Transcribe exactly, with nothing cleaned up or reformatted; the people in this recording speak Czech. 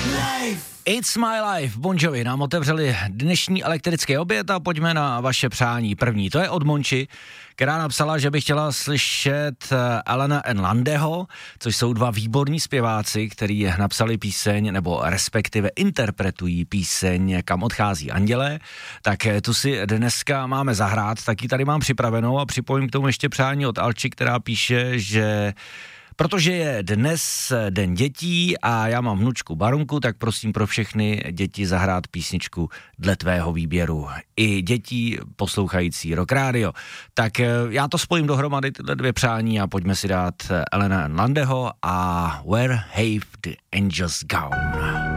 It's my life, Bon Jovi nám otevřeli dnešní elektrický oběd a pojďme na vaše přání. První, to je od Monči, která napsala, že by chtěla slyšet Alana and Landeho, což jsou dva výborní zpěváci, kteří napsali píseň, nebo respektive interpretují píseň Kam odchází andělé. Tak tu si dneska máme zahrát, taky tady mám připravenou a připojím k tomu ještě přání od Alči, která píše, že protože je dnes den dětí a já mám vnučku Barunku, tak prosím pro všechny děti zahrát písničku dle tvého výběru. I dětí poslouchající Rock Radio. Tak já to spojím dohromady, tyhle dvě přání a pojďme si dát Alana and Landeho a Where Have the Angels Gone.